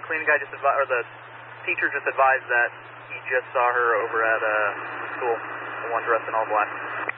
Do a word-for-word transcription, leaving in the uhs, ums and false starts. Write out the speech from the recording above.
cleaning guy just advised, or the teacher just advised that he just saw her over at uh, school, the one dressed in all black.